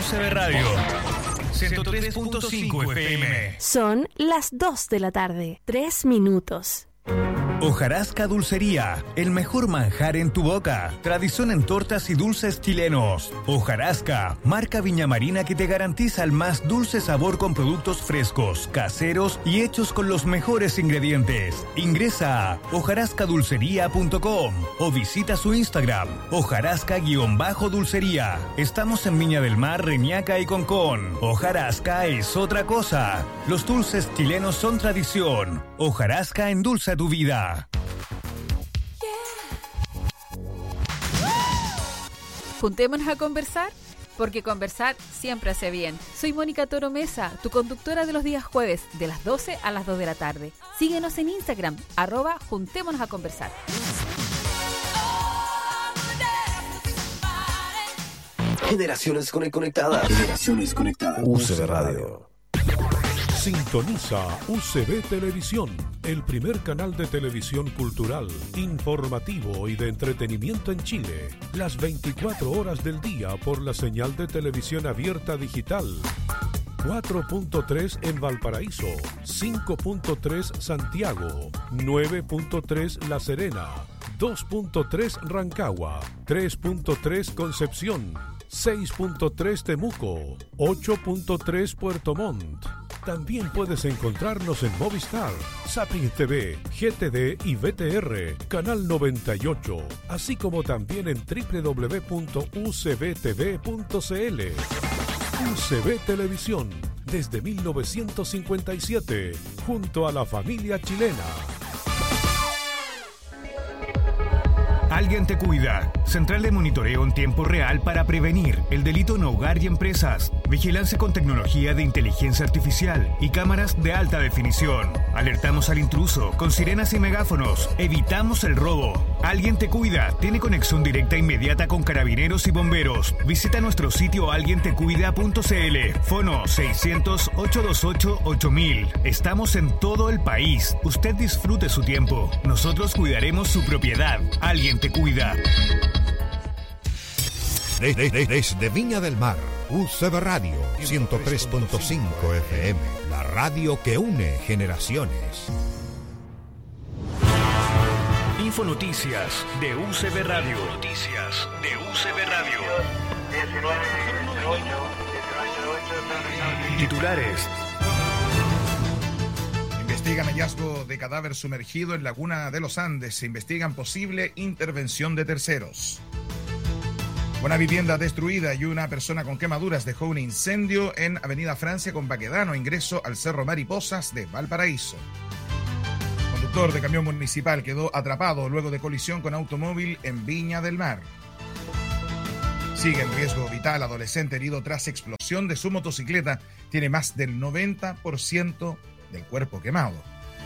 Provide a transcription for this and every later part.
UCB Radio 103.5 FM. Son las 2 de la tarde, 3 minutos. Hojarasca Dulcería, el mejor manjar en tu boca. Tradición en tortas y dulces chilenos. Hojarasca, marca viñamarina que te garantiza el más dulce sabor con productos frescos, caseros y hechos con los mejores ingredientes. Ingresa a hojarascadulcería.com o visita su Instagram, hojarasca_dulcería. Estamos en Viña del Mar, Reñaca y Concón. Hojarasca es otra cosa. Los dulces chilenos son tradición. Hojarasca endulza tu vida. Juntémonos a conversar, porque conversar siempre hace bien. Soy Mónica Toro Mesa, tu conductora de los días jueves, de las 12 a las 2 de la tarde. Síguenos en Instagram, @juntémonos a conversar. Generaciones conectadas. Generaciones conectadas. UCB Radio. Sintoniza UCB Televisión, el primer canal de televisión cultural, informativo y de entretenimiento en Chile. Las 24 horas del día por la señal de televisión abierta digital. 4.3 en Valparaíso, 5.3 Santiago, 9.3 La Serena, 2.3 Rancagua, 3.3 Concepción, 6.3 Temuco, 8.3 Puerto Montt. También puedes encontrarnos en Movistar, Zapping TV, GTD y VTR, Canal 98, así como también en www.ucbtv.cl. UCB Televisión, desde 1957, junto a la familia chilena. Alguien te cuida. Central de monitoreo en tiempo real para prevenir el delito en hogar y empresas. Vigilancia con tecnología de inteligencia artificial y cámaras de alta definición. Alertamos al intruso con sirenas y megáfonos. Evitamos el robo. Alguien te cuida. Tiene conexión directa inmediata con carabineros y bomberos. Visita nuestro sitio alguientecuida.cl. Fono 600-828-8000. Estamos en todo el país. Usted disfrute su tiempo. Nosotros cuidaremos su propiedad. Alguien te cuida. Desde Viña del Mar, UCB Radio 103.5 FM, la radio que une generaciones. Infonoticias de UCB Radio. Noticias de UCB Radio. Titulares. Investigan hallazgo de cadáver sumergido en Laguna de los Andes. Se investigan posible intervención de terceros. Una vivienda destruida y una persona con quemaduras dejó un incendio en Avenida Francia con Baquedano, ingreso al Cerro Mariposas de Valparaíso. Conductor de camión municipal quedó atrapado luego de colisión con automóvil en Viña del Mar. Sigue en riesgo vital adolescente herido tras explosión de su motocicleta. Tiene más del 90% del cuerpo quemado.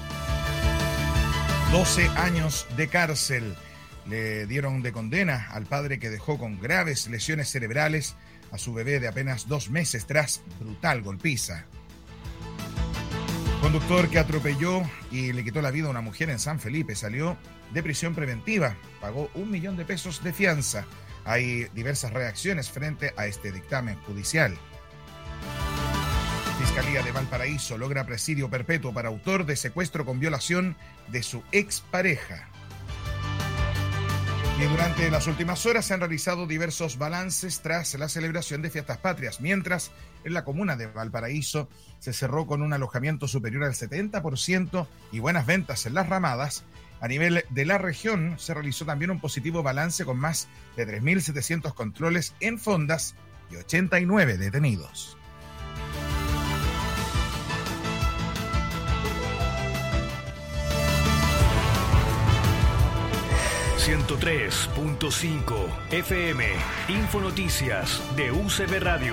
12 años de cárcel le dieron de condena al padre que dejó con graves lesiones cerebrales a su bebé de apenas 2 meses tras brutal golpiza. Conductor que atropelló y le quitó la vida a una mujer en San Felipe salió de prisión preventiva, pagó $1.000.000 de fianza. Hay diversas reacciones frente a este dictamen judicial. Fiscalía de Valparaíso logra presidio perpetuo para autor de secuestro con violación de su expareja. Y durante las últimas horas se han realizado diversos balances tras la celebración de fiestas patrias, mientras en la comuna de Valparaíso se cerró con un alojamiento superior al 70% y buenas ventas en las ramadas. A nivel de la región se realizó también un positivo balance con más de 3.700 controles en fondas y 89 detenidos. 103.5 FM. Infonoticias de UCB Radio.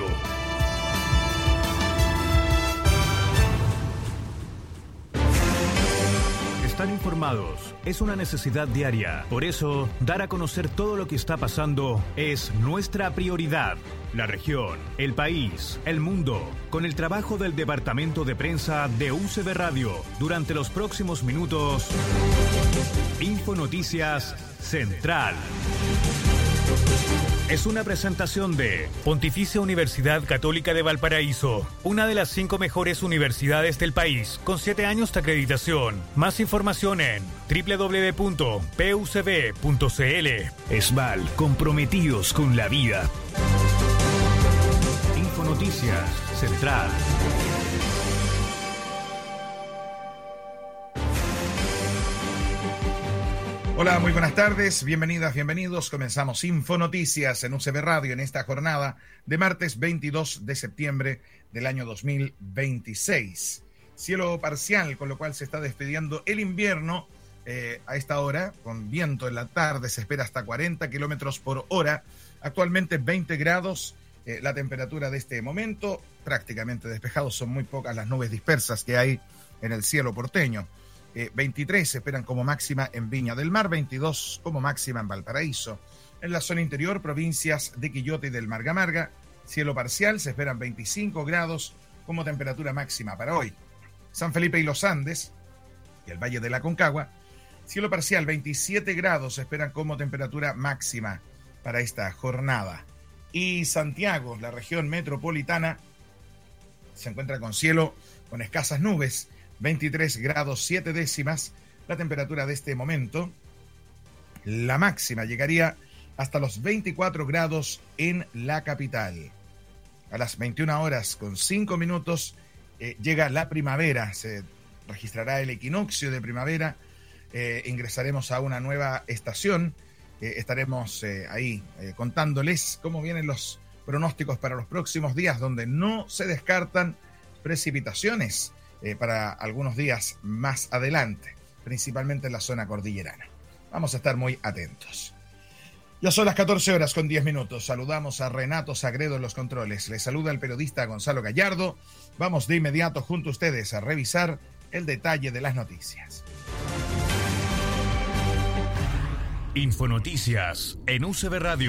Estar informados es una necesidad diaria. Por eso, dar a conocer todo lo que está pasando es nuestra prioridad. La región, el país, el mundo, con el trabajo del Departamento de Prensa de UCB Radio. Durante los próximos minutos, Infonoticias Central. es una presentación de Pontificia Universidad Católica de Valparaíso, una de las 5 mejores universidades del país, con 7 años de acreditación. Más información en www.pucb.cl. ESVAL, comprometidos con la vida. Infonoticias Central. Hola, muy buenas tardes, bienvenidas, bienvenidos. Comenzamos Infonoticias en UCB Radio en esta jornada de martes 22 de septiembre del año 2026. Cielo parcial, con lo cual se está despidiendo el invierno a esta hora, con viento en la tarde, se espera hasta 40 kilómetros por hora. Actualmente 20 grados la temperatura de este momento, prácticamente despejado, son muy pocas las nubes dispersas que hay en el cielo porteño. 23 se esperan como máxima en Viña del Mar, 22 como máxima en Valparaíso. En la zona interior, provincias de Quillota y del Marga, cielo parcial, se esperan 25 grados como temperatura máxima para hoy. San Felipe y los Andes y el Valle de la Concagua, cielo parcial, 27 grados se esperan como temperatura máxima para esta jornada. Y Santiago, la región metropolitana, se encuentra con cielo con escasas nubes, 23 grados 7 décimas la temperatura de este momento. La máxima llegaría hasta los 24 grados en la capital. A las 21 horas con 5 minutos llega la primavera, se registrará el equinoccio de primavera, ingresaremos a una nueva estación, estaremos ahí contándoles cómo vienen los pronósticos para los próximos días, donde no se descartan precipitaciones para algunos días más adelante, principalmente en la zona cordillerana. Vamos a estar muy atentos. Ya son las 14 horas con 10 minutos. Saludamos a Renato Sagredo en los controles. Les saluda el periodista Gonzalo Gallardo. Vamos de inmediato junto a ustedes a revisar el detalle de las noticias. Infonoticias en UCB Radio.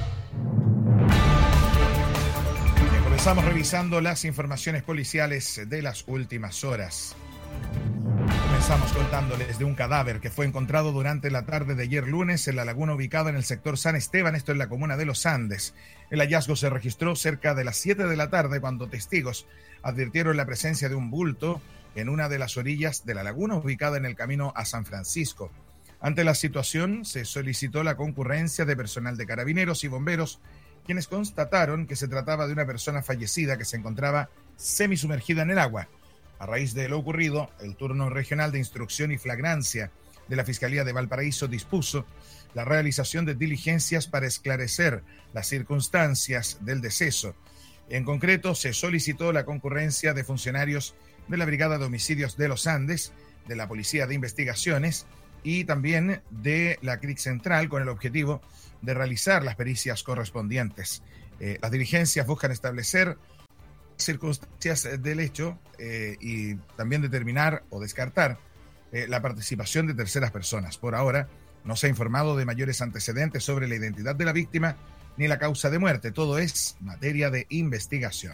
Comenzamos revisando las informaciones policiales de las últimas horas. Comenzamos contándoles de un cadáver que fue encontrado durante la tarde de ayer lunes en la laguna ubicada en el sector San Esteban, esto en la comuna de Los Andes. El hallazgo se registró cerca de las 7 de la tarde cuando testigos advirtieron la presencia de un bulto en una de las orillas de la laguna ubicada en el camino a San Francisco. Ante la situación se solicitó la concurrencia de personal de carabineros y bomberos, quienes constataron que se trataba de una persona fallecida que se encontraba semisumergida en el agua. A raíz de lo ocurrido, el turno regional de instrucción y flagrancia de la Fiscalía de Valparaíso dispuso la realización de diligencias para esclarecer las circunstancias del deceso. En concreto, se solicitó la concurrencia de funcionarios de la Brigada de Homicidios de los Andes, de la Policía de Investigaciones y también de la CRIC Central, con el objetivo de realizar las pericias correspondientes. Las diligencias buscan establecer circunstancias del hecho y también determinar o descartar la participación de terceras personas. Por ahora no se ha informado de mayores antecedentes sobre la identidad de la víctima ni la causa de muerte. Todo es materia de investigación.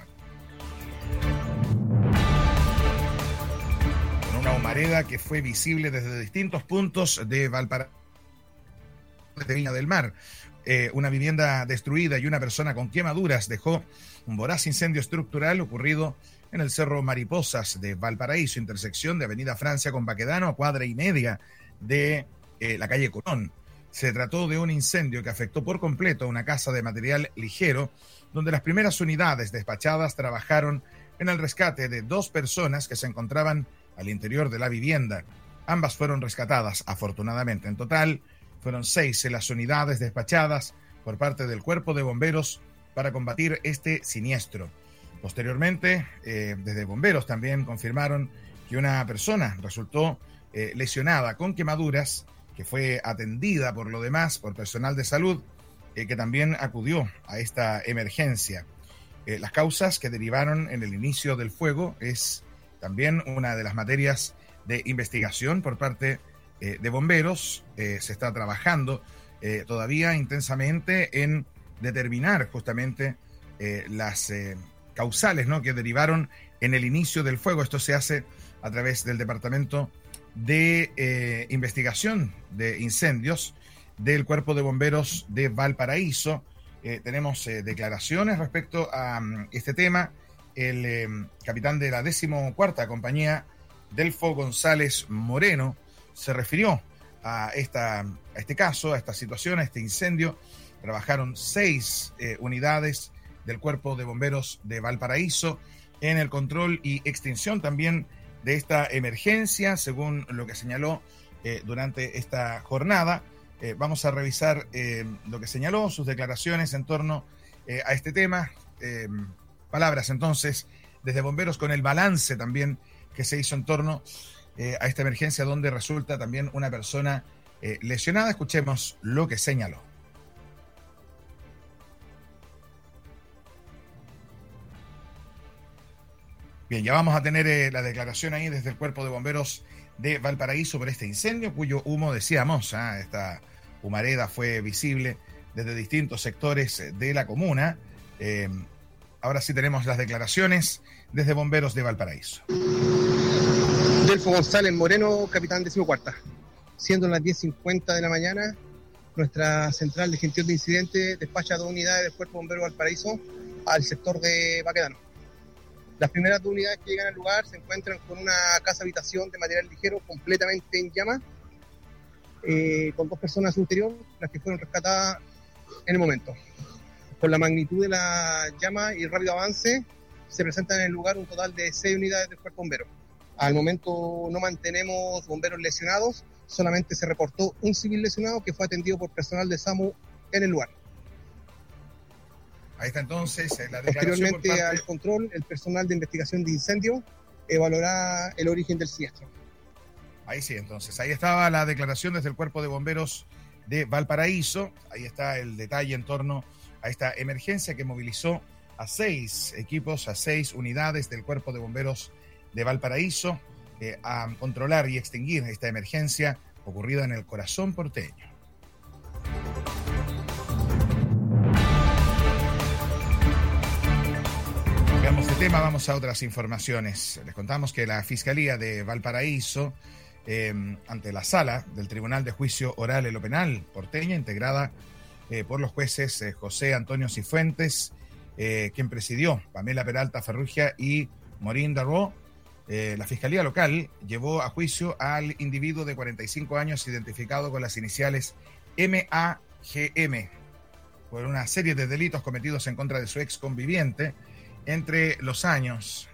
Con una humareda que fue visible desde distintos puntos de Valparaíso, de Viña del Mar. Una vivienda destruida y una persona con quemaduras dejó un voraz incendio estructural ocurrido en el Cerro Mariposas de Valparaíso, intersección de Avenida Francia con Baquedano, a cuadra y media de la calle Colón. Se trató de un incendio que afectó por completo una casa de material ligero, donde las primeras unidades despachadas trabajaron en el rescate de 2 personas que se encontraban al interior de la vivienda. Ambas fueron rescatadas, afortunadamente. En total, fueron 6 las unidades despachadas por parte del Cuerpo de Bomberos para combatir este siniestro. Posteriormente, desde bomberos también confirmaron que una persona resultó lesionada con quemaduras, que fue atendida por lo demás por personal de salud, que también acudió a esta emergencia. Las causas que derivaron en el inicio del fuego es también una de las materias de investigación por parte de bomberos. Se está trabajando todavía intensamente en determinar justamente las causales, ¿no?, que derivaron en el inicio del fuego. Esto se hace a través del Departamento de Investigación de Incendios del Cuerpo de Bomberos de Valparaíso, tenemos declaraciones respecto a este tema. El capitán de la 14ª compañía, Delfo González Moreno, se refirió a este caso, a esta situación, a este incendio. Trabajaron 6 unidades del Cuerpo de Bomberos de Valparaíso en el control y extinción también de esta emergencia, según lo que señaló durante esta jornada. Vamos a revisar lo que señaló, sus declaraciones en torno a este tema. Palabras entonces desde Bomberos con el balance también que se hizo en torno a esta emergencia, donde resulta también una persona lesionada. Escuchemos lo que señaló. Bien, ya vamos a tener la declaración ahí desde el Cuerpo de Bomberos de Valparaíso por este incendio, cuyo humo, decíamos, esta humareda fue visible desde distintos sectores de la comuna. Ahora sí tenemos las declaraciones desde Bomberos de Valparaíso. Delfo González Moreno, capitán 14ª. Siendo las 10:50 de la mañana, nuestra central de gestión de incidentes despacha 2 unidades del Cuerpo de Bomberos de Valparaíso al sector de Baquedano. Las primeras 2 unidades que llegan al lugar se encuentran con una casa habitación de material ligero completamente en llamas, con 2 personas a su interior, las que fueron rescatadas en el momento. Por la magnitud de la llama y el rápido avance, se presentan en el lugar un total de 6 unidades del Cuerpo de Bomberos. Al momento no mantenemos bomberos lesionados, solamente se reportó un civil lesionado que fue atendido por personal de SAMU en el lugar. Ahí está entonces la declaración. Posteriormente al control, el personal de investigación de incendio evaluará el origen del siniestro. Ahí sí, entonces, ahí estaba la declaración desde el Cuerpo de Bomberos de Valparaíso. Ahí está el detalle en torno a esta emergencia que movilizó a 6 equipos, a 6 unidades del Cuerpo de Bomberos de Valparaíso a controlar y extinguir esta emergencia ocurrida en el corazón porteño. Veamos este tema, vamos a otras informaciones. Les contamos que la Fiscalía de Valparaíso, ante la Sala del Tribunal de Juicio Oral en lo Penal porteña, integrada por los jueces José Antonio Cifuentes, quien presidió Pamela Peralta Ferrugia y Morín Darro, la Fiscalía local llevó a juicio al individuo de 45 años identificado con las iniciales MAGM por una serie de delitos cometidos en contra de su ex conviviente entre los años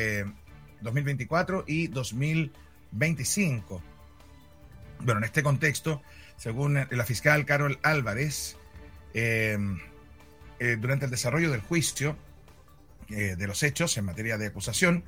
2024 y 2025. Bueno, en este contexto, según la fiscal Carol Álvarez, durante el desarrollo del juicio de los hechos en materia de acusación,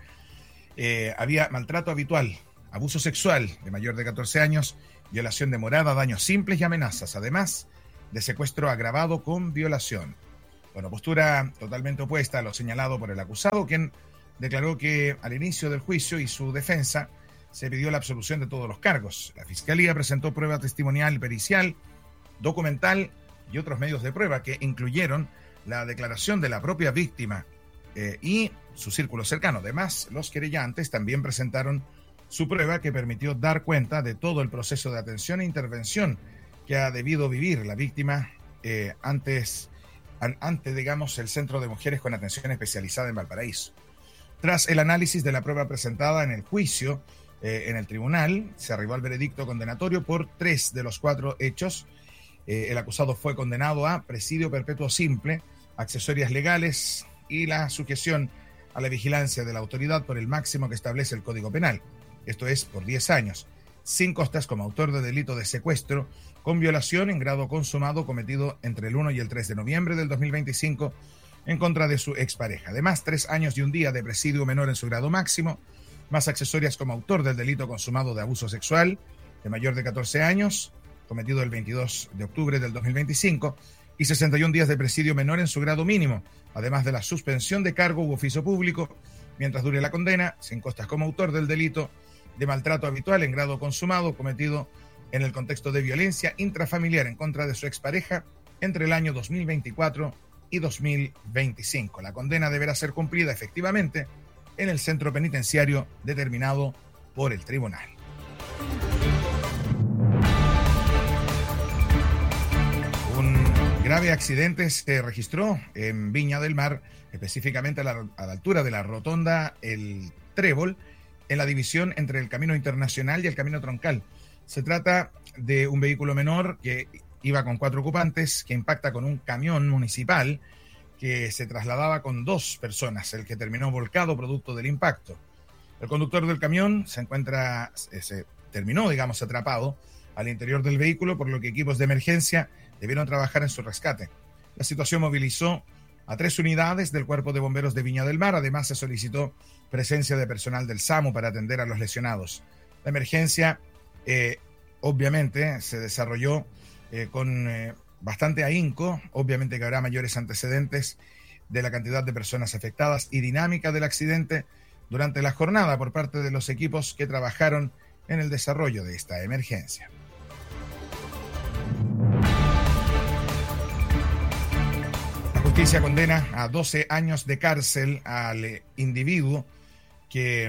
había maltrato habitual, abuso sexual de mayor de 14 años, violación de morada, daños simples y amenazas, además de secuestro agravado con violación. Bueno, postura totalmente opuesta a lo señalado por el acusado, quien declaró que al inicio del juicio y su defensa se pidió la absolución de todos los cargos. La Fiscalía presentó prueba testimonial, pericial, documental y otros medios de prueba que incluyeron la declaración de la propia víctima y su círculo cercano. Además, los querellantes también presentaron su prueba que permitió dar cuenta de todo el proceso de atención e intervención que ha debido vivir la víctima ante, digamos, el Centro de Mujeres con Atención Especializada en Valparaíso. Tras el análisis de la prueba presentada en el juicio en el tribunal, se arribó al veredicto condenatorio por 3 de los 4 hechos. El acusado fue condenado a presidio perpetuo simple, accesorias legales y la sujeción a la vigilancia de la autoridad por el máximo que establece el Código Penal. Esto es por 10 años, sin costas como autor de delito de secuestro con violación en grado consumado cometido entre el 1 y el 3 de noviembre del 2025 en contra de su expareja. Además, 3 años y 1 día de presidio menor en su grado máximo, más accesorias como autor del delito consumado de abuso sexual de mayor de 14 años, cometido el 22 de octubre del 2025, y 61 días de presidio menor en su grado mínimo, además de la suspensión de cargo u oficio público mientras dure la condena, sin costas como autor del delito de maltrato habitual en grado consumado cometido en el contexto de violencia intrafamiliar en contra de su expareja entre el año 2024 y 2025. La condena deberá ser cumplida efectivamente en el centro penitenciario determinado por el tribunal. Un grave grave accidente se registró en Viña del Mar, específicamente a la altura de la rotonda El Trébol, en la división entre el Camino Internacional y el Camino Troncal. Se trata de un vehículo menor que iba con 4 ocupantes, que impacta con un camión municipal que se trasladaba con 2 personas, el que terminó volcado producto del impacto. El conductor del camión se terminó atrapado al interior del vehículo, por lo que equipos de emergencia debieron trabajar en su rescate. La situación movilizó a 3 unidades del Cuerpo de Bomberos de Viña del Mar. Además, se solicitó presencia de personal del SAMU para atender a los lesionados. La emergencia, obviamente, se desarrolló con bastante ahínco. Obviamente que habrá mayores antecedentes de la cantidad de personas afectadas y dinámica del accidente durante la jornada por parte de los equipos que trabajaron en el desarrollo de esta emergencia. La justicia condena a 12 años de cárcel al individuo que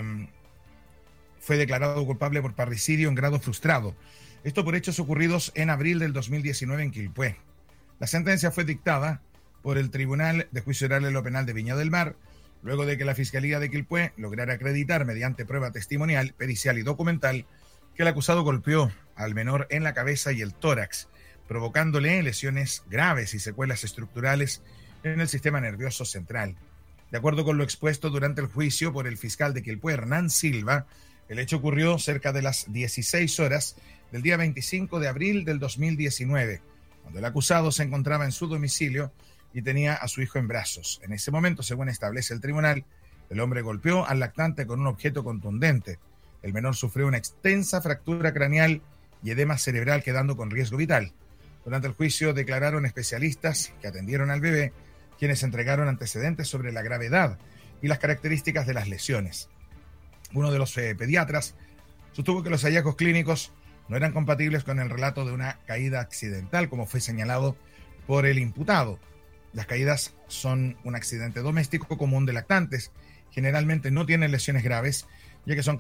fue declarado culpable por parricidio en grado frustrado. Esto por hechos ocurridos en abril del 2019 en Quilpué. La sentencia fue dictada por el Tribunal de Juicio Oral en lo Penal de Viña del Mar, luego de que la Fiscalía de Quilpué lograra acreditar mediante prueba testimonial, pericial y documental que el acusado golpeó al menor en la cabeza y el tórax, provocándole lesiones graves y secuelas estructurales en el sistema nervioso central. De acuerdo con lo expuesto durante el juicio por el fiscal de Quilpué, Hernán Silva, el hecho ocurrió cerca de las 16 horas del día 25 de abril del 2019, cuando el acusado se encontraba en su domicilio y tenía a su hijo en brazos. En ese momento, según establece el tribunal, el hombre golpeó al lactante con un objeto contundente. El menor sufrió una extensa fractura craneal y edema cerebral, quedando con riesgo vital. Durante el juicio declararon especialistas que atendieron al bebé, quienes entregaron antecedentes sobre la gravedad y las características de las lesiones. Uno de los pediatras sostuvo que los hallazgos clínicos no eran compatibles con el relato de una caída accidental, como fue señalado por el imputado. Las caídas son un accidente doméstico común de lactantes. Generalmente no tienen lesiones graves, ya que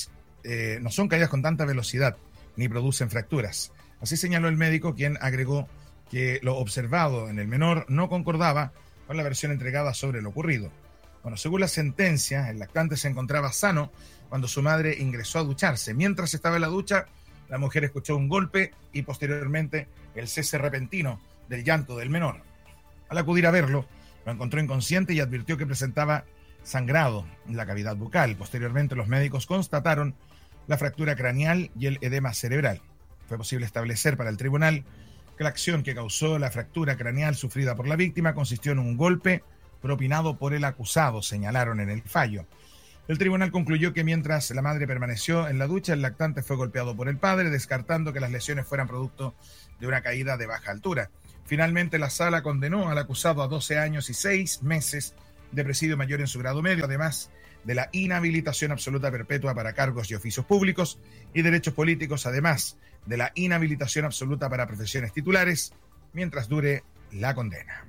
no son caídas con tanta velocidad ni producen fracturas. Así señaló el médico, quien agregó que lo observado en el menor no concordaba con la versión entregada sobre lo ocurrido. Bueno, según la sentencia, el lactante se encontraba sano cuando su madre ingresó a ducharse. Mientras estaba en la ducha, la mujer escuchó un golpe y posteriormente el cese repentino del llanto del menor. Al acudir a verlo, lo encontró inconsciente y advirtió que presentaba sangrado en la cavidad bucal. Posteriormente, los médicos constataron la fractura craneal y el edema cerebral. Fue posible establecer para el tribunal que la acción que causó la fractura craneal sufrida por la víctima consistió en un golpe propinado por el acusado, señalaron en el fallo. El tribunal concluyó que mientras la madre permaneció en la ducha, el lactante fue golpeado por el padre, descartando que las lesiones fueran producto de una caída de baja altura. Finalmente, la sala condenó al acusado a 12 años y 6 meses de presidio mayor en su grado medio, además de la inhabilitación absoluta perpetua para cargos y oficios públicos y derechos políticos, además de la inhabilitación absoluta para profesiones titulares, mientras dure la condena.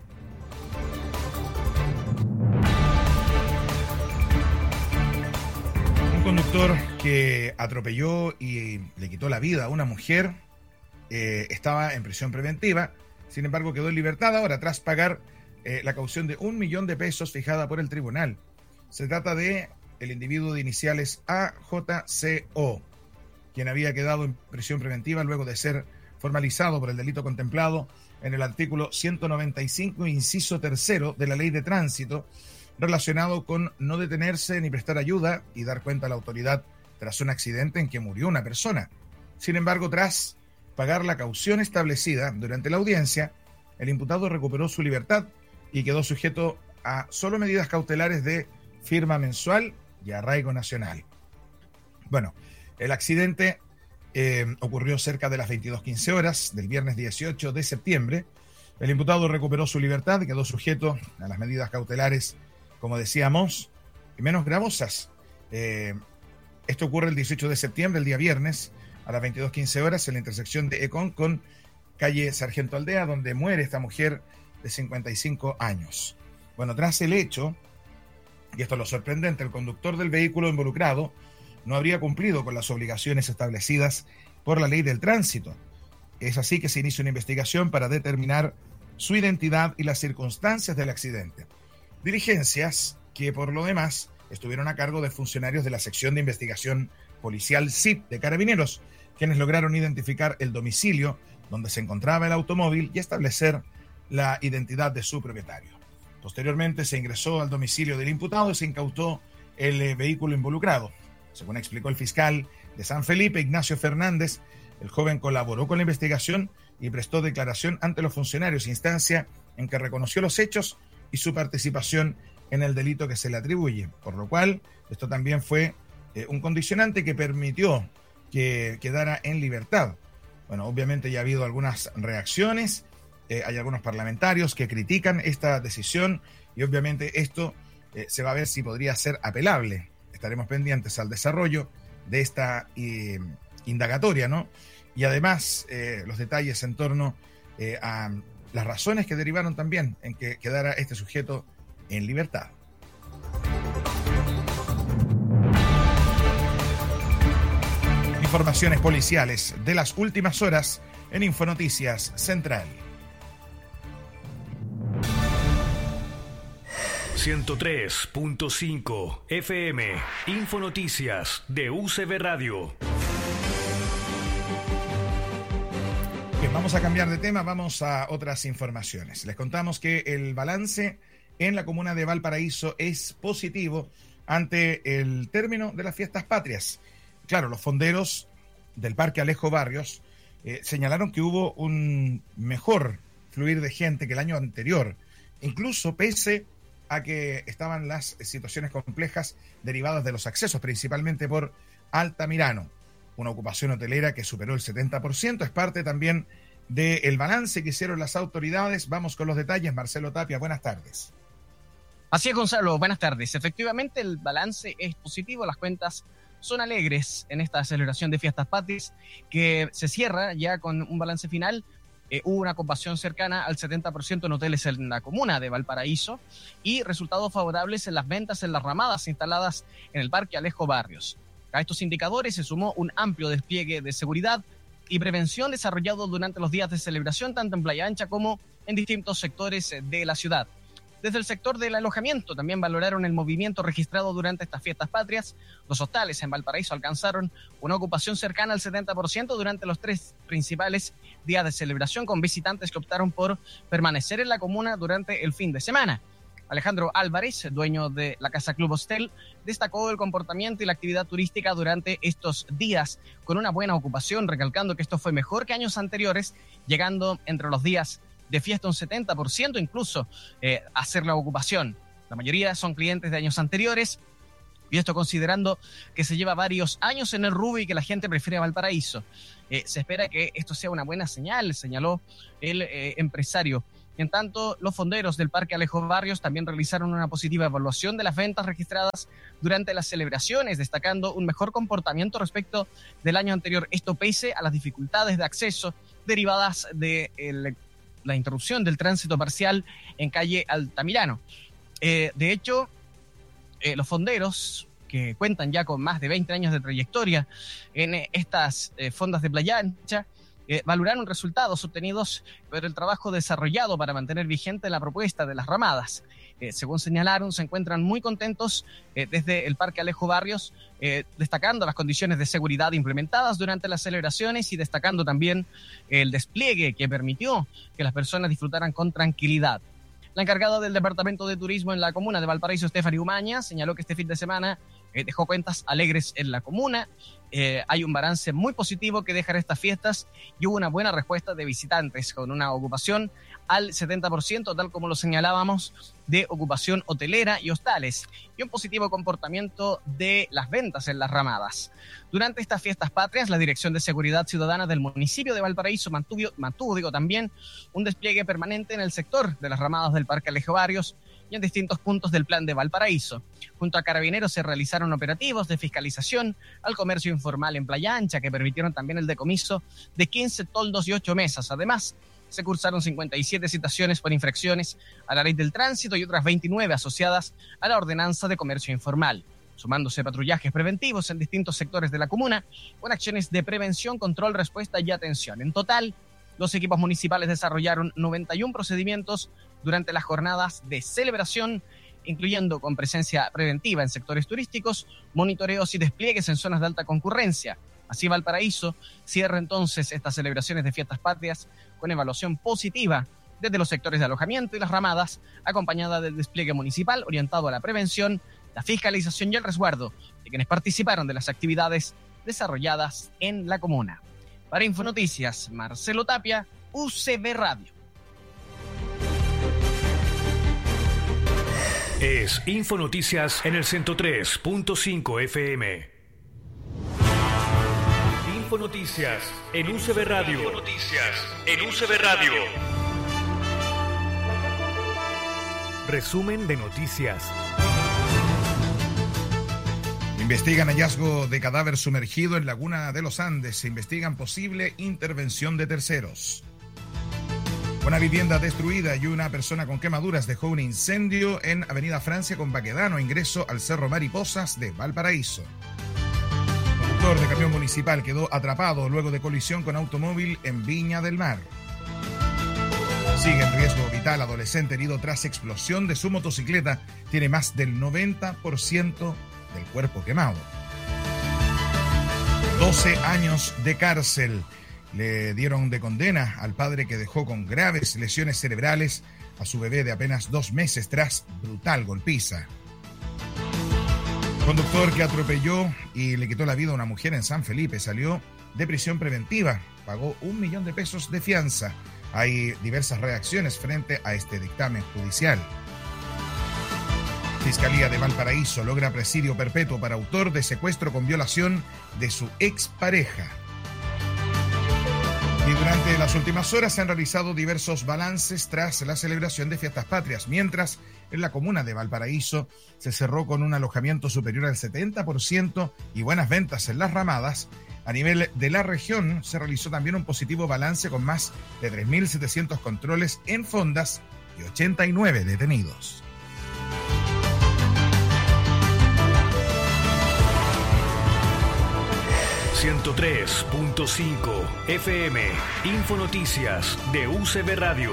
Un conductor que atropelló y le quitó la vida a una mujer estaba en prisión preventiva, sin embargo quedó en libertad ahora tras pagar la caución de $1.000.000 fijada por el tribunal. Se trata de el individuo de iniciales AJCO, quien había quedado en prisión preventiva luego de ser formalizado por el delito contemplado en el artículo 195, inciso 3 de la Ley de Tránsito, relacionado con no detenerse ni prestar ayuda y dar cuenta a la autoridad tras un accidente en que murió una persona. Sin embargo, tras pagar la caución establecida durante la audiencia, el imputado recuperó su libertad y quedó sujeto a solo medidas cautelares de firma mensual y arraigo nacional. Bueno, el accidente ocurrió cerca de las 22:15 horas del viernes 18 de septiembre. El imputado recuperó su libertad y quedó sujeto a las medidas cautelares, como decíamos, y menos gravosas. Esto ocurre el 18 de septiembre, el día viernes, a las 22:15 horas, en la intersección de Econ con calle Sargento Aldea, donde muere esta mujer de 55 años. Bueno, tras el hecho, y esto es lo sorprendente, el conductor del vehículo involucrado no habría cumplido con las obligaciones establecidas por la Ley del Tránsito. Es así que se inicia una investigación para determinar su identidad y las circunstancias del accidente. Diligencias que, por lo demás, estuvieron a cargo de funcionarios de la sección de investigación policial SIP de Carabineros, quienes lograron identificar el domicilio donde se encontraba el automóvil y establecer la identidad de su propietario. Posteriormente se ingresó al domicilio del imputado y se incautó el vehículo involucrado. Según explicó el fiscal de San Felipe, Ignacio Fernández, el joven colaboró con la investigación y prestó declaración ante los funcionarios, instancia en que reconoció los hechos y su participación en el delito que se le atribuye, por lo cual esto también fue un condicionante que permitió que quedara en libertad. Bueno, obviamente ya ha habido algunas reacciones, hay algunos parlamentarios que critican esta decisión y obviamente esto se va a ver si podría ser apelable. Estaremos pendientes al desarrollo de esta indagatoria, ¿no? Y además los detalles en torno a las razones que derivaron también en que quedara este sujeto en libertad. Informaciones policiales de las últimas horas en Infonoticias Central. 103.5 FM, Infonoticias de UCB Radio. Bien, vamos a cambiar de tema, vamos a otras informaciones. Les contamos que el balance en la comuna de Valparaíso es positivo ante el término de las fiestas patrias. Claro, los fonderos del Parque Alejo Barrios señalaron que hubo un mejor fluir de gente que el año anterior, incluso pese a que estaban las situaciones complejas derivadas de los accesos, principalmente por Altamirano. Una ocupación hotelera que superó el 70%, es parte también del balance que hicieron las autoridades. Vamos con los detalles. Marcelo Tapia, buenas tardes. Así es, Gonzalo, buenas tardes. Efectivamente, el balance es positivo, las cuentas son alegres en esta celebración de Fiestas Patrias, que se cierra ya con un balance final. Hubo una ocupación cercana al 70% en hoteles en la comuna de Valparaíso y resultados favorables en las ventas en las ramadas instaladas en el Parque Alejo Barrios. A estos indicadores se sumó un amplio despliegue de seguridad y prevención desarrollado durante los días de celebración, tanto en Playa Ancha como en distintos sectores de la ciudad. Desde el sector del alojamiento también valoraron el movimiento registrado durante estas fiestas patrias. Los hostales en Valparaíso alcanzaron una ocupación cercana al 70% durante los 3 principales días de celebración, con visitantes que optaron por permanecer en la comuna durante el fin de semana. Alejandro Álvarez, dueño de la Casa Club Hostel, destacó el comportamiento y la actividad turística durante estos días con una buena ocupación, recalcando que esto fue mejor que años anteriores, llegando entre los días de fiesta un 70%, incluso hacer la ocupación. La mayoría son clientes de años anteriores, y esto considerando que se lleva varios años en el rubro y que la gente prefiere Valparaíso. Se espera que esto sea una buena señal, señaló el empresario. En tanto, los fonderos del Parque Alejo Barrios también realizaron una positiva evaluación de las ventas registradas durante las celebraciones, destacando un mejor comportamiento respecto del año anterior. Esto pese a las dificultades de acceso derivadas de la interrupción del tránsito parcial en calle Altamirano. De hecho, los fonderos, que cuentan ya con más de 20 años de trayectoria en estas fondas de Playa Ancha, valoraron resultados obtenidos por el trabajo desarrollado para mantener vigente la propuesta de las ramadas. Según señalaron, se encuentran muy contentos desde el Parque Alejo Barrios, destacando las condiciones de seguridad implementadas durante las celebraciones y destacando también el despliegue que permitió que las personas disfrutaran con tranquilidad. La encargada del Departamento de Turismo en la comuna de Valparaíso, Stephanie Umaña, señaló que este fin de semana dejó cuentas alegres en la comuna. Hay un balance muy positivo que dejan estas fiestas y hubo una buena respuesta de visitantes con una ocupación al 70%, tal como lo señalábamos, de ocupación hotelera y hostales, y un positivo comportamiento de las ventas en las ramadas. Durante estas fiestas patrias, la Dirección de Seguridad Ciudadana del municipio de Valparaíso mantuvo también un despliegue permanente en el sector de las ramadas del Parque Alejo Barrios y en distintos puntos del plan de Valparaíso. Junto a Carabineros se realizaron operativos de fiscalización al comercio informal en Playa Ancha, que permitieron también el decomiso de 15 toldos y 8 mesas. Además, se cursaron 57 citaciones por infracciones a la ley del tránsito y otras 29 asociadas a la ordenanza de comercio informal, sumándose patrullajes preventivos en distintos sectores de la comuna con acciones de prevención, control, respuesta y atención. En total, Los equipos municipales desarrollaron 91 procedimientos durante las jornadas de celebración, incluyendo con presencia preventiva en sectores turísticos, monitoreos y despliegues en zonas de alta concurrencia. Así, Valparaíso cierra entonces estas celebraciones de fiestas patrias con evaluación positiva desde los sectores de alojamiento y las ramadas, acompañada del despliegue municipal orientado a la prevención, la fiscalización y el resguardo de quienes participaron de las actividades desarrolladas en la comuna. Para Infonoticias, Marcelo Tapia, UCB Radio. Es Infonoticias en el 103.5 FM. Infonoticias en UCB Radio. Infonoticias en UCB Radio. Resumen de noticias. Investigan hallazgo de cadáver sumergido en Laguna de los Andes. Se investigan posible intervención de terceros. Una vivienda destruida y una persona con quemaduras dejó un incendio en Avenida Francia con Baquedano, ingreso al Cerro Mariposas de Valparaíso. El conductor de camión municipal quedó atrapado luego de colisión con automóvil en Viña del Mar. Sigue en riesgo vital adolescente herido tras explosión de su motocicleta. Tiene más del 90% del cuerpo quemado. 12 años de cárcel le dieron de condena al padre que dejó con graves lesiones cerebrales a su bebé de apenas 2 meses tras brutal golpiza. Conductor que atropelló y le quitó la vida a una mujer en San Felipe salió de prisión preventiva. Pagó $1.000.000 de fianza. Hay diversas reacciones frente a este dictamen judicial. Fiscalía de Valparaíso logra presidio perpetuo para autor de secuestro con violación de su expareja. Y durante las últimas horas se han realizado diversos balances tras la celebración de fiestas patrias, mientras en la comuna de Valparaíso se cerró con un alojamiento superior al 70% y buenas ventas en las ramadas. A nivel de la región se realizó también un positivo balance con más de 3.700 controles en fondas y 89 detenidos. ...103.5 FM... Infonoticias de UCB Radio.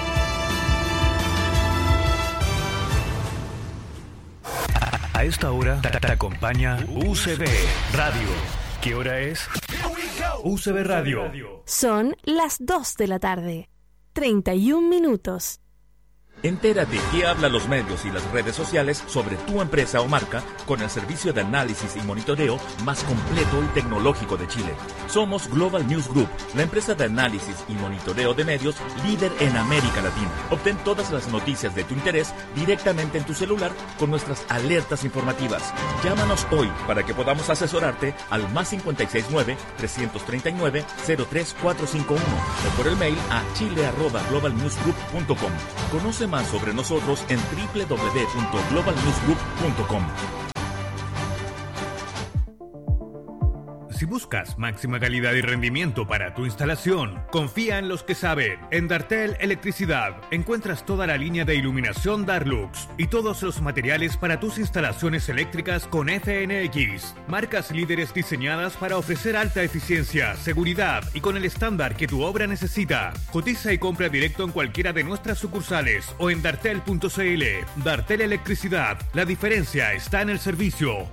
A esta hora te acompaña UCB Radio. ¿Qué hora es? UCB Radio. Son las 2 de la tarde. 31 minutos. Entérate qué hablan los medios y las redes sociales sobre tu empresa o marca con el servicio de análisis y monitoreo más completo y tecnológico de Chile. Somos Global News Group, la empresa de análisis y monitoreo de medios líder en América Latina. Obtén todas las noticias de tu interés directamente en tu celular con nuestras alertas informativas. Llámanos hoy para que podamos asesorarte al +569-339-03451 o por el mail a chile@globalnewsgroup.com. Conoce más sobre nosotros en www.globalnewsgroup.com. Si buscas máxima calidad y rendimiento para tu instalación, confía en los que saben. En Dartel Electricidad encuentras toda la línea de iluminación Darlux y todos los materiales para tus instalaciones eléctricas con FNX. Marcas líderes diseñadas para ofrecer alta eficiencia, seguridad y con el estándar que tu obra necesita. Cotiza y compra directo en cualquiera de nuestras sucursales o en dartel.cl. Dartel Electricidad. La diferencia está en el servicio.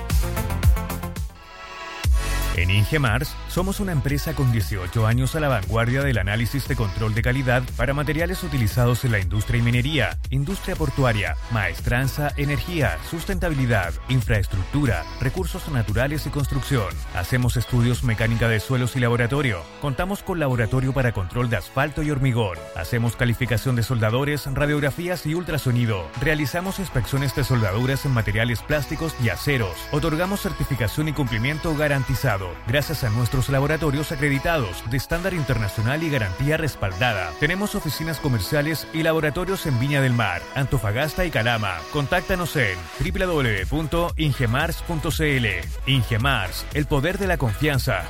En Ingemars somos una empresa con 18 años a la vanguardia del análisis de control de calidad para materiales utilizados en la industria y minería, industria portuaria, maestranza, energía, sustentabilidad, infraestructura, recursos naturales y construcción. Hacemos estudios mecánica de suelos y laboratorio. Contamos con laboratorio para control de asfalto y hormigón. Hacemos calificación de soldadores, radiografías y ultrasonido. Realizamos inspecciones de soldaduras en materiales plásticos y aceros. Otorgamos certificación y cumplimiento garantizado gracias a nuestros laboratorios acreditados de estándar internacional y garantía respaldada. Tenemos oficinas comerciales y laboratorios en Viña del Mar, Antofagasta y Calama. Contáctanos en www.ingemars.cl. Ingemars, el poder de la confianza.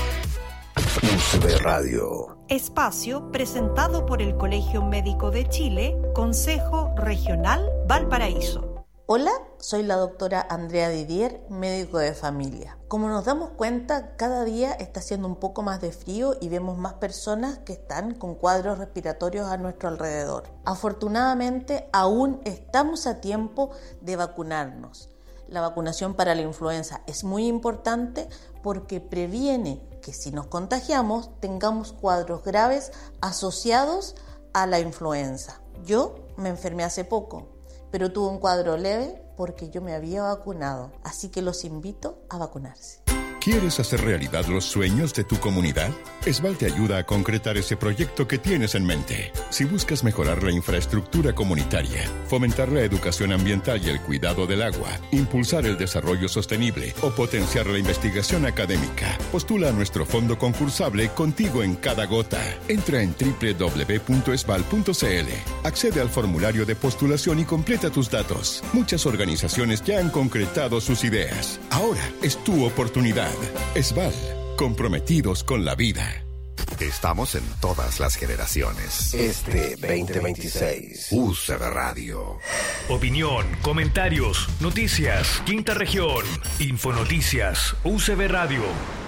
UCB Radio. Espacio presentado por el Colegio Médico de Chile, Consejo Regional Valparaíso. Hola, soy la doctora Andrea Didier, médico de familia. Como nos damos cuenta, cada día está haciendo un poco más de frío y vemos más personas que están con cuadros respiratorios a nuestro alrededor. Afortunadamente, aún estamos a tiempo de vacunarnos. La vacunación para la influenza es muy importante porque previene que si nos contagiamos tengamos cuadros graves asociados a la influenza. Yo me enfermé hace poco, pero tuve un cuadro leve porque yo me había vacunado, así que los invito a vacunarse. ¿Quieres hacer realidad los sueños de tu comunidad? Esval te ayuda a concretar ese proyecto que tienes en mente. Si buscas mejorar la infraestructura comunitaria, fomentar la educación ambiental y el cuidado del agua, impulsar el desarrollo sostenible o potenciar la investigación académica, postula a nuestro fondo concursable Contigo en Cada Gota. Entra en www.esval.cl, accede al formulario de postulación y completa tus datos. Muchas organizaciones ya han concretado sus ideas. Ahora es tu oportunidad. Esval, comprometidos con la vida. Estamos en todas las generaciones. Este 2026. UCB Radio. Opinión, comentarios, noticias, Quinta Región, Infonoticias, UCB Radio.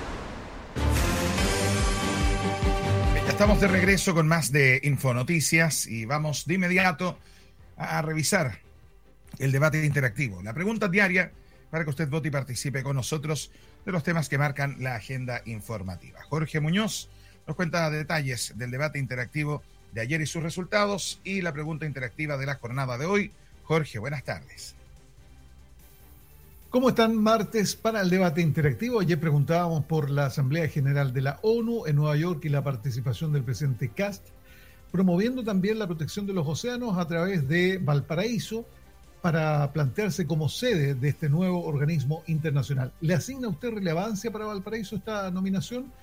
Ya estamos de regreso con más de Infonoticias y vamos de inmediato a revisar el debate interactivo. La pregunta diaria para que usted vote y participe con nosotros de los temas que marcan la agenda informativa. Jorge Muñoz nos cuenta detalles del debate interactivo de ayer y sus resultados y la pregunta interactiva de la jornada de hoy. Jorge, buenas tardes. ¿Cómo están? Martes para el debate interactivo. Ayer preguntábamos por la Asamblea General de la ONU en Nueva York y la participación del presidente Kast, promoviendo también la protección de los océanos a través de Valparaíso, para plantearse como sede de este nuevo organismo internacional. ¿Le asigna usted relevancia para Valparaíso esta nominación?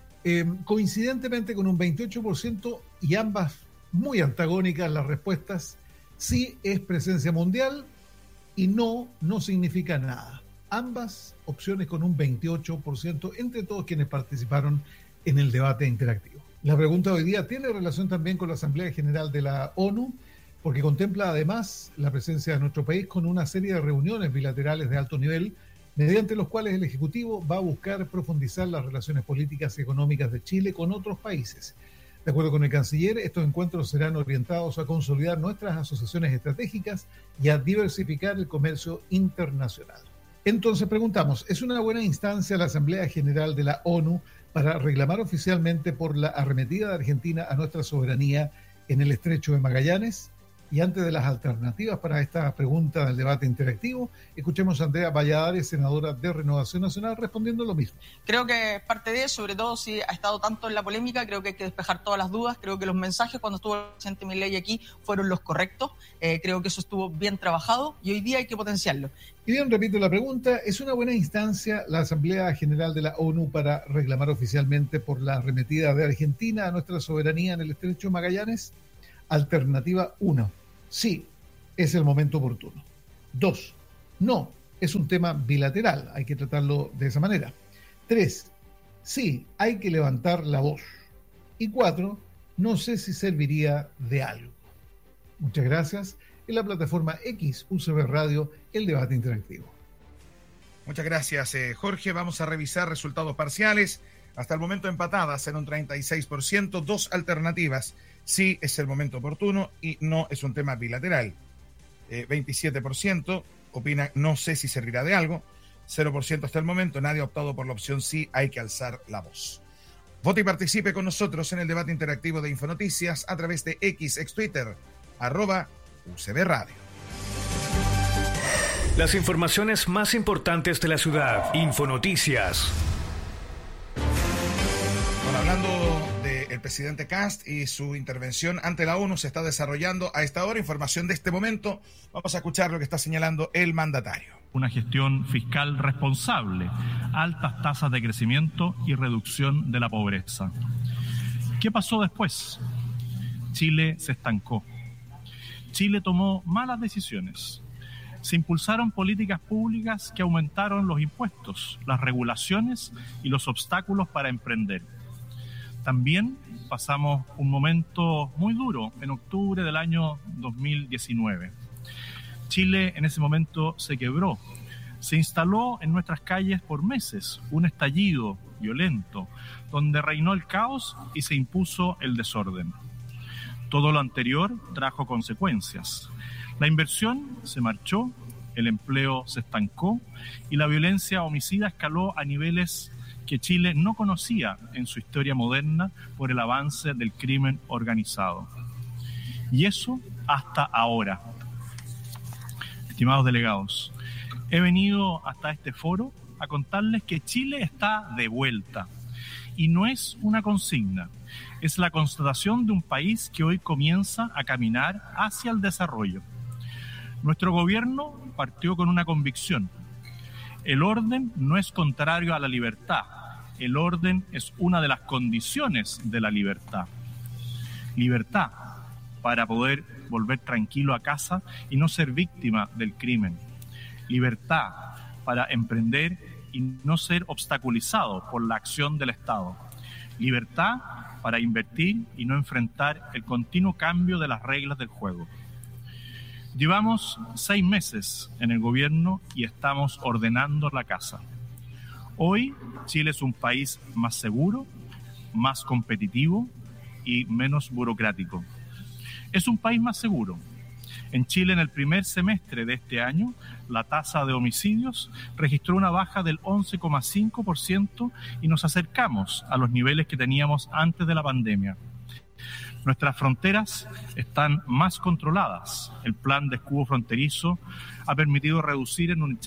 Coincidentemente con un 28% y ambas muy antagónicas las respuestas, sí es presencia mundial y no significa nada. Ambas opciones con un 28% entre todos quienes participaron en el debate interactivo. La pregunta de hoy día tiene relación también con la Asamblea General de la ONU, porque contempla además la presencia de nuestro país con una serie de reuniones bilaterales de alto nivel, mediante los cuales el Ejecutivo va a buscar profundizar las relaciones políticas y económicas de Chile con otros países. De acuerdo con el canciller, estos encuentros serán orientados a consolidar nuestras asociaciones estratégicas y a diversificar el comercio internacional. Entonces preguntamos, ¿es una buena instancia la Asamblea General de la ONU para reclamar oficialmente por la arremetida de Argentina a nuestra soberanía en el Estrecho de Magallanes? Y antes de las alternativas para esta pregunta del debate interactivo, escuchemos a Andrea Valladares, senadora de Renovación Nacional, respondiendo lo mismo. Creo que parte de eso, sobre todo si ha estado tanto en la polémica, creo que hay que despejar todas las dudas. Creo que los mensajes cuando estuvo el presidente Milei aquí fueron los correctos. Creo que eso estuvo bien trabajado y hoy día hay que potenciarlo. Y bien, repito la pregunta, ¿es una buena instancia la Asamblea General de la ONU para reclamar oficialmente por la arremetida de Argentina a nuestra soberanía en el Estrecho de Magallanes? Alternativa 1. Sí, es el momento oportuno. 2. No, es un tema bilateral, hay que tratarlo de esa manera. 3. Sí, hay que levantar la voz. Y 4. No sé si serviría de algo. Muchas gracias. En la plataforma X, UCB Radio, el debate interactivo. Muchas gracias, Jorge. Vamos a revisar resultados parciales. Hasta el momento empatadas en un 36%, dos alternativas. Sí es el momento oportuno y no es un tema bilateral. 27% opina no sé si servirá de algo. 0% hasta el momento. Nadie ha optado por la opción sí, hay que alzar la voz. Vote y participe con nosotros en el debate interactivo de Infonoticias a través de X, ex Twitter, @UCB Radio. Las informaciones más importantes de la ciudad. Infonoticias. Bueno, hablando del presidente Kast y su intervención ante la ONU, se está desarrollando a esta hora. Información de este momento. Vamos a escuchar lo que está señalando el mandatario. Una gestión fiscal responsable, altas tasas de crecimiento y reducción de la pobreza. ¿Qué pasó después? Chile se estancó. Chile tomó malas decisiones. Se impulsaron políticas públicas que aumentaron los impuestos, las regulaciones y los obstáculos para emprender. También pasamos un momento muy duro en octubre del año 2019. Chile en ese momento se quebró. Se instaló en nuestras calles por meses un estallido violento, donde reinó el caos y se impuso el desorden. Todo lo anterior trajo consecuencias. La inversión se marchó, el empleo se estancó y la violencia homicida escaló a niveles que Chile no conocía en su historia moderna por el avance del crimen organizado. Y eso hasta ahora. Estimados delegados, he venido hasta este foro a contarles que Chile está de vuelta. Y no es una consigna, es la constatación de un país que hoy comienza a caminar hacia el desarrollo. Nuestro gobierno partió con una convicción. El orden no es contrario a la libertad. El orden es una de las condiciones de la libertad. Libertad para poder volver tranquilo a casa y no ser víctima del crimen. Libertad para emprender y no ser obstaculizado por la acción del Estado. Libertad para invertir y no enfrentar el continuo cambio de las reglas del juego. Llevamos 6 meses en el gobierno y estamos ordenando la casa. Hoy Chile es un país más seguro, más competitivo y menos burocrático. Es un país más seguro. En Chile, en el primer semestre de este año, la tasa de homicidios registró una baja del 11,5% y nos acercamos a los niveles que teníamos antes de la pandemia. Nuestras fronteras están más controladas. El plan de escudo fronterizo ha permitido reducir en un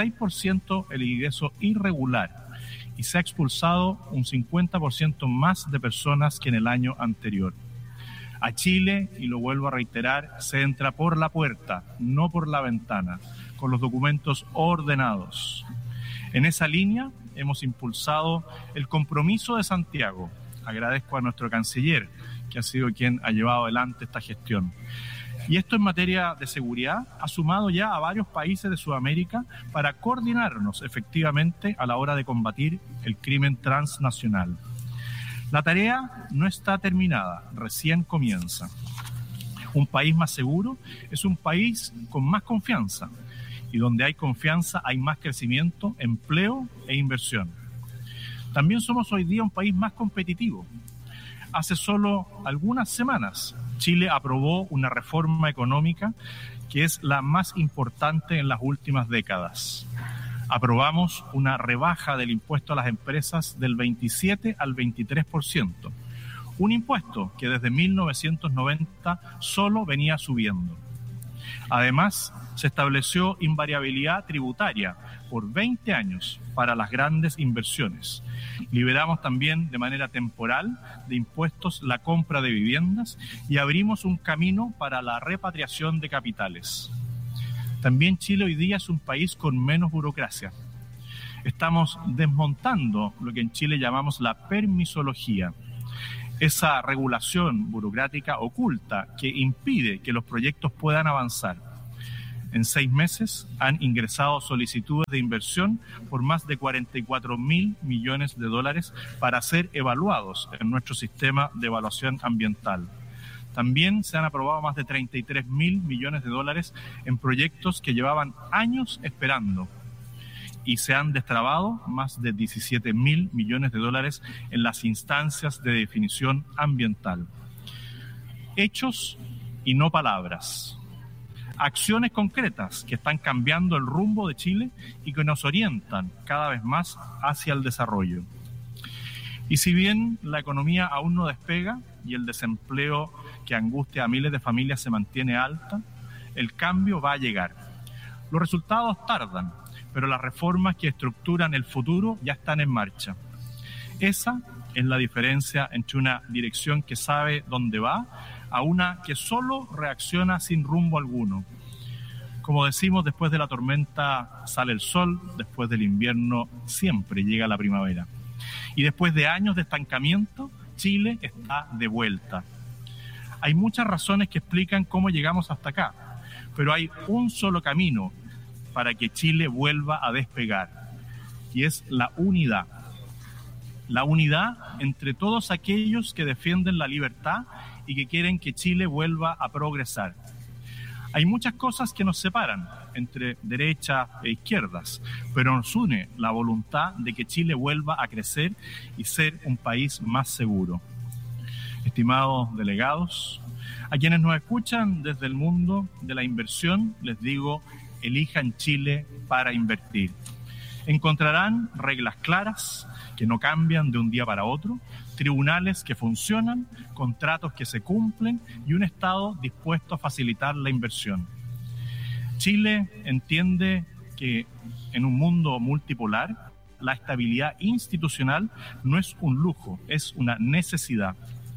86% el ingreso irregular y se ha expulsado un 50% más de personas que en el año anterior. A Chile, y lo vuelvo a reiterar, se entra por la puerta, no por la ventana, con los documentos ordenados. En esa línea hemos impulsado el compromiso de Santiago. Agradezco a nuestro canciller, que ha sido quien ha llevado adelante esta gestión. Y esto en materia de seguridad ha sumado ya a varios países de Sudamérica para coordinarnos efectivamente a la hora de combatir el crimen transnacional. La tarea no está terminada, recién comienza. Un país más seguro es un país con más confianza, y donde hay confianza hay más crecimiento, empleo e inversión. También somos hoy día un país más competitivo. Hace solo algunas semanas, Chile aprobó una reforma económica que es la más importante en las últimas décadas. Aprobamos una rebaja del impuesto a las empresas del 27 al 23%, un impuesto que desde 1990 solo venía subiendo. Además, se estableció invariabilidad tributaria por 20 años para las grandes inversiones. Liberamos también de manera temporal de impuestos la compra de viviendas y abrimos un camino para la repatriación de capitales. También Chile hoy día es un país con menos burocracia. Estamos desmontando lo que en Chile llamamos la permisología, esa regulación burocrática oculta que impide que los proyectos puedan avanzar. En 6 meses han ingresado solicitudes de inversión por más de 44.000 millones de dólares para ser evaluados en nuestro sistema de evaluación ambiental. También se han aprobado más de 33.000 millones de dólares en proyectos que llevaban años esperando. Y se han destrabado más de 17.000 millones de dólares en las instancias de definición ambiental. Hechos y no palabras. Acciones concretas que están cambiando el rumbo de Chile y que nos orientan cada vez más hacia el desarrollo. Y si bien la economía aún no despega y el desempleo que angustia a miles de familias se mantiene alta, el cambio va a llegar. Los resultados tardan, pero las reformas que estructuran el futuro ya están en marcha. Esa es la diferencia entre una dirección que sabe dónde va a una que solo reacciona sin rumbo alguno. Como decimos, después de la tormenta sale el sol, después del invierno siempre llega la primavera. Y después de años de estancamiento, Chile está de vuelta. Hay muchas razones que explican cómo llegamos hasta acá, pero hay un solo camino para que Chile vuelva a despegar, y es la unidad. La unidad entre todos aquellos que defienden la libertad y que quieren que Chile vuelva a progresar. Hay muchas cosas que nos separan entre derechas e izquierdas, pero nos une la voluntad de que Chile vuelva a crecer y ser un país más seguro. Estimados delegados, a quienes nos escuchan desde el mundo de la inversión, les digo, elijan Chile para invertir. Encontrarán reglas claras que no cambian de un día para otro, tribunales que funcionan, contratos que se cumplen y un Estado dispuesto a facilitar la inversión. Chile entiende que en un mundo multipolar, la estabilidad institucional no es un lujo, es una necesidad.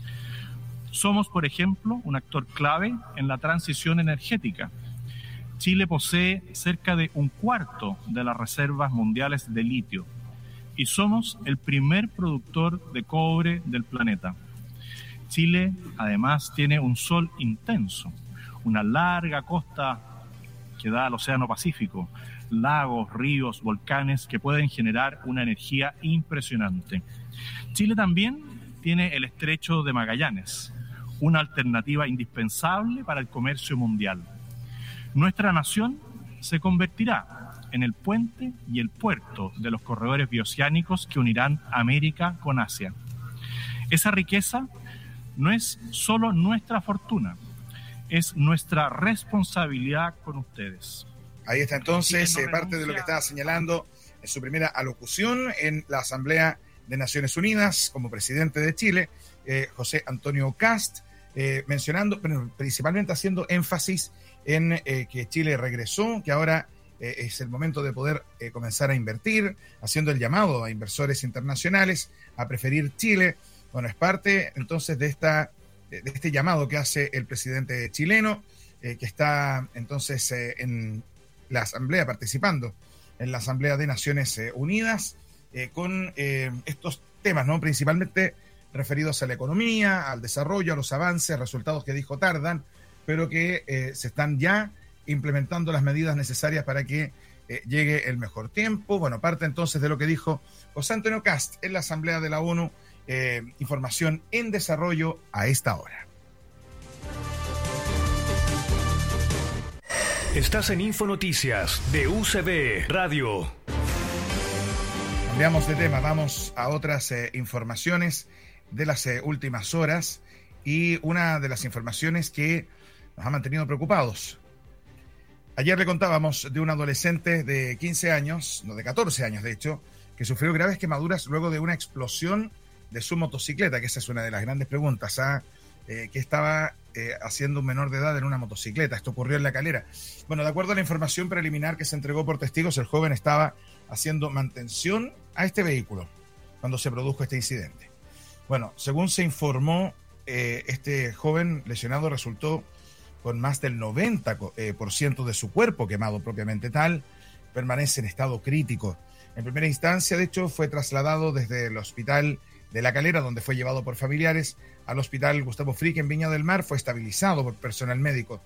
Somos, por ejemplo, un actor clave en la transición energética. Chile posee cerca de 1/4 de las reservas mundiales de litio y somos el primer productor de cobre del planeta. Chile, además, tiene un sol intenso, una larga costa que da al Océano Pacífico, lagos, ríos, volcanes que pueden generar una energía impresionante. Chile también tiene el Estrecho de Magallanes, una alternativa indispensable para el comercio mundial. Nuestra nación se convertirá en el puente y el puerto de los corredores bioceánicos que unirán América con Asia. Esa riqueza no es solo nuestra fortuna, es nuestra responsabilidad con ustedes. Ahí está entonces parte de lo que estaba señalando en su primera alocución en la Asamblea de Naciones Unidas como presidente de Chile, José Antonio Kast, mencionando, pero principalmente haciendo énfasis en que Chile regresó, que ahora es el momento de poder comenzar a invertir, haciendo el llamado a inversores internacionales a preferir Chile. Bueno, es parte entonces de este llamado que hace el presidente chileno, que está entonces en la Asamblea, participando en la Asamblea de Naciones Unidas, con estos temas, ¿no? Principalmente referidos a la economía, al desarrollo, a los avances, resultados que dijo tardan, pero que se están ya implementando las medidas necesarias para que llegue el mejor tiempo. Bueno, parte entonces de lo que dijo José Antonio Kast en la Asamblea de la ONU. Información en desarrollo a esta hora. Estás en Infonoticias de UCB Radio. Cambiamos de tema, vamos a otras informaciones de las últimas horas, y una de las informaciones que nos ha mantenido preocupados. Ayer le contábamos de un adolescente de 15 años, no, de 14 años de hecho, que sufrió graves quemaduras luego de una explosión de su motocicleta, que esa es una de las grandes preguntas, ¿qué estaba haciendo un menor de edad en una motocicleta? Esto ocurrió en La Calera. Bueno, de acuerdo a la información preliminar que se entregó por testigos, el joven estaba haciendo mantención a este vehículo cuando se produjo este incidente. Bueno, según se informó, este joven lesionado resultó con más del 90% de su cuerpo quemado propiamente tal, permanece en estado crítico. En primera instancia, de hecho, fue trasladado desde el hospital de La Calera, donde fue llevado por familiares, al hospital Gustavo Frick en Viña del Mar, fue estabilizado por personal médico.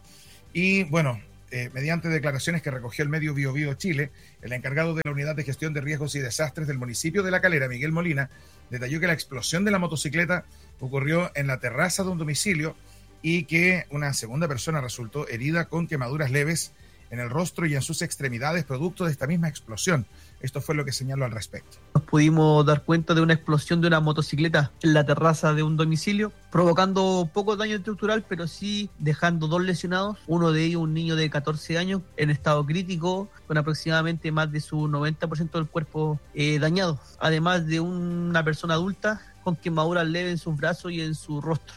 Y bueno, mediante declaraciones que recogió el medio Bio Bio Chile, el encargado de la Unidad de Gestión de Riesgos y Desastres del municipio de La Calera, Miguel Molina, detalló que la explosión de la motocicleta ocurrió en la terraza de un domicilio y que una segunda persona resultó herida con quemaduras leves en el rostro y en sus extremidades producto de esta misma explosión. Esto fue lo que señaló al respecto. Nos pudimos dar cuenta de una explosión de una motocicleta en la terraza de un domicilio, provocando poco daño estructural, pero sí dejando 2 lesionados, uno de ellos un niño de 14 años en estado crítico, con aproximadamente más de su 90% del cuerpo dañado, además de una persona adulta con quemaduras leves en sus brazos y en su rostro.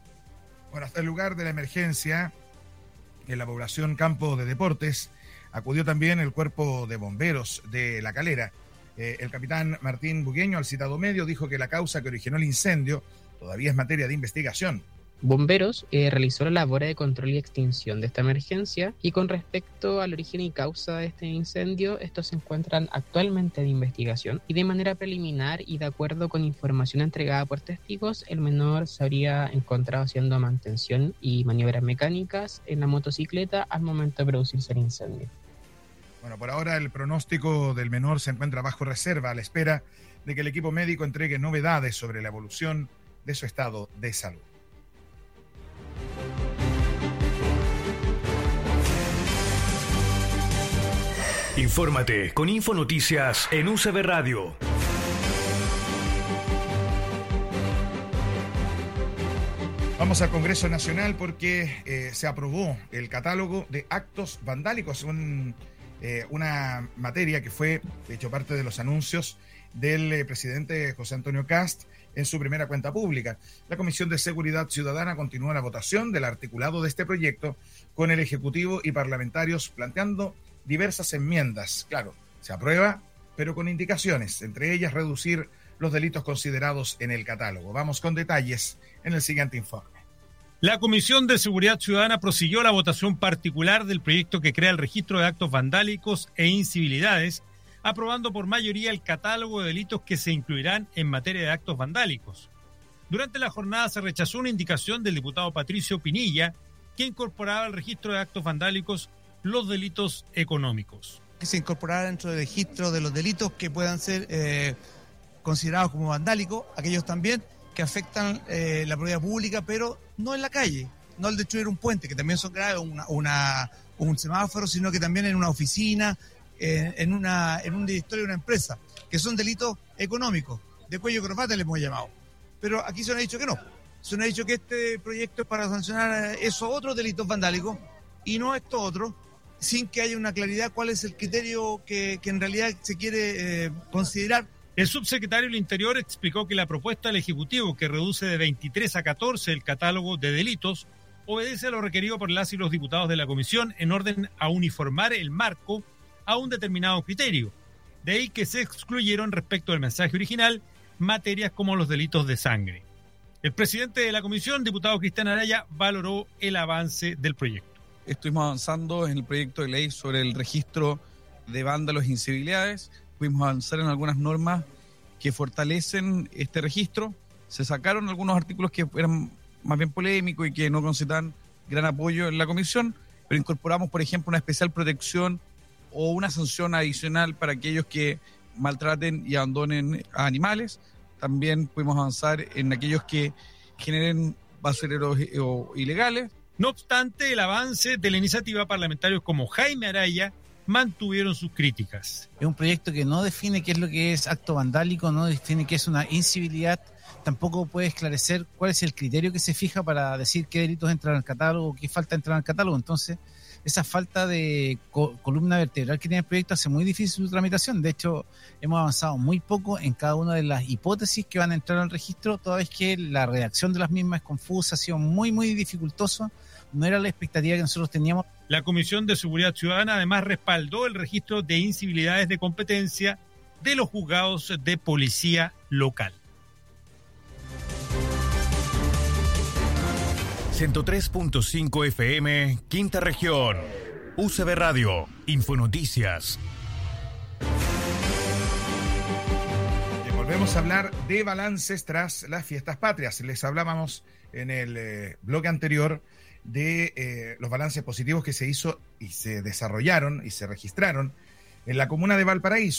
Bueno, hasta el lugar de la emergencia, en la población Campo de Deportes, acudió también el cuerpo de bomberos de La Calera. El capitán Martín Bugueño, al citado medio, dijo que la causa que originó el incendio todavía es materia de investigación. Bomberos realizó la labor de control y extinción de esta emergencia, y con respecto al origen y causa de este incendio, estos se encuentran actualmente en investigación, y de manera preliminar y de acuerdo con información entregada por testigos, el menor se habría encontrado haciendo mantención y maniobras mecánicas en la motocicleta al momento de producirse el incendio. Bueno, por ahora el pronóstico del menor se encuentra bajo reserva a la espera de que el equipo médico entregue novedades sobre la evolución de su estado de salud. Infórmate con Infonoticias en UCB Radio. Vamos al Congreso Nacional porque se aprobó el catálogo de actos vandálicos, una materia que fue, de hecho, parte de los anuncios del presidente José Antonio Kast en su primera cuenta pública. La Comisión de Seguridad Ciudadana continúa la votación del articulado de este proyecto con el Ejecutivo y parlamentarios planteando diversas enmiendas. Claro, se aprueba, pero con indicaciones, entre ellas reducir los delitos considerados en el catálogo. Vamos con detalles en el siguiente informe. La Comisión de Seguridad Ciudadana prosiguió la votación particular del proyecto que crea el registro de actos vandálicos e incivilidades, aprobando por mayoría el catálogo de delitos que se incluirán en materia de actos vandálicos. Durante la jornada se rechazó una indicación del diputado Patricio Pinilla que incorporaba al registro de actos vandálicos los delitos económicos. Que se incorporara dentro del registro de los delitos que puedan ser considerados como vandálicos, aquellos también que afectan la propiedad pública, pero no en la calle, no al destruir un puente, que también son graves, un semáforo, sino que también en una oficina, en un directorio de una empresa, que son delitos económicos, de cuello corbata le hemos llamado. Pero aquí se nos ha dicho que no. Se nos ha dicho que este proyecto es para sancionar esos otros delitos vandálicos y no estos otros, sin que haya una claridad cuál es el criterio que en realidad se quiere considerar. El subsecretario del Interior explicó que la propuesta del Ejecutivo, que reduce de 23 a 14 el catálogo de delitos, obedece a lo requerido por las y los diputados de la Comisión en orden a uniformar el marco a un determinado criterio. De ahí que se excluyeron respecto del mensaje original materias como los delitos de sangre. El presidente de la Comisión, diputado Cristian Araya, valoró el avance del proyecto. Estuvimos avanzando en el proyecto de ley sobre el registro de vándalos e incivilidades. Pudimos avanzar en algunas normas que fortalecen este registro. Se sacaron algunos artículos que eran más bien polémicos y que no concitaban gran apoyo en la comisión, pero incorporamos, por ejemplo, una especial protección o una sanción adicional para aquellos que maltraten y abandonen a animales. También pudimos avanzar en aquellos que generen basureros ilegales. No obstante, el avance de la iniciativa, parlamentarios como Jaime Araya mantuvieron sus críticas. Es un proyecto que no define qué es lo que es acto vandálico, no define qué es una incivilidad, tampoco puede esclarecer cuál es el criterio que se fija para decir qué delitos entran al catálogo, qué falta entrar al catálogo. Entonces, esa falta de columna vertebral que tiene el proyecto hace muy difícil su tramitación. De hecho, hemos avanzado muy poco en cada una de las hipótesis que van a entrar al registro, toda vez que la redacción de las mismas es confusa, ha sido muy, muy dificultoso. No era la expectativa que nosotros teníamos. La Comisión de Seguridad Ciudadana además respaldó el registro de incivilidades de competencia de los juzgados de policía local. 103.5 FM, Quinta Región. UCB Radio, Infonoticias. Volvemos a hablar de balances tras las fiestas patrias. Les hablábamos en el bloque anterior de los balances positivos que se hizo y se desarrollaron y se registraron en la comuna de Valparaíso.